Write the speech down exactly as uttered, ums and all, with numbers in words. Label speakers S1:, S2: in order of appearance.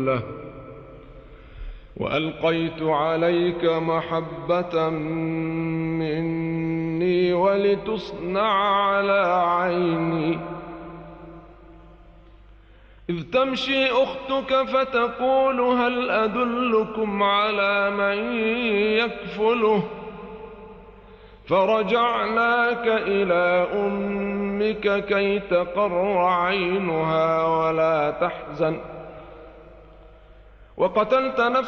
S1: له وألقيت عليك محبة مني ولتصنع على عيني إذ تمشي أختك فتقول هل أدلكم على من يكفله فرجعناك إلى أمك كي تقر عينها ولا تحزن وقتلت نفسا